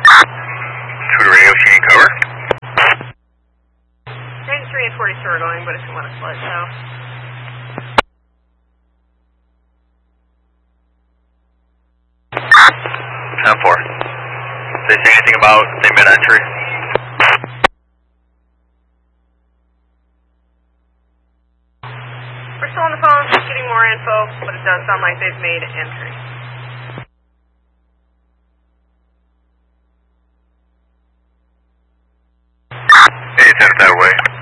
To the radio, she ain't cover. 93 and 42 are going, but if you want to slow it down. 10-4. Did they say anything about the mid-entry? We're still on the phone, just getting more info, but it does sound like they've made entry. Hey, send it that way.